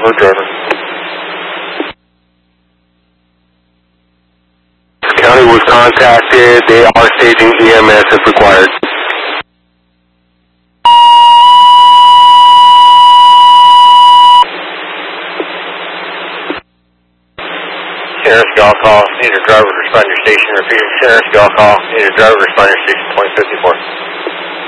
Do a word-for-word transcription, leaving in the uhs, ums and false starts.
driver. County was contacted. They are staging E M S if required. Center Scale call. Need a driver to respond to your station. Repeating Center Scale call. Need a driver to respond to your station. Point fifty four.